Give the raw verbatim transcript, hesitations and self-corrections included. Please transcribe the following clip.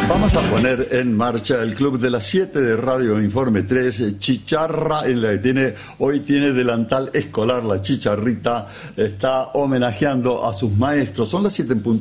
Vamos a poner en marcha el Club de las siete de Radio Informe tres, Chicharra, en la que tiene, hoy tiene delantal escolar, la chicharrita, está homenajeando a sus maestros. Son las siete en punto.